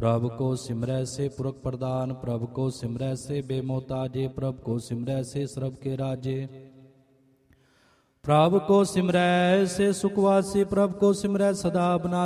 प्रभु को सिमरै से पुरख प्रदान, प्रभु को सिमरै से बेमोहताजे, प्रभु को सिमरै से सर्ब के राजे। प्रभु को सिमरै से सुखवासी, प्रभु को सिमरै सदा बना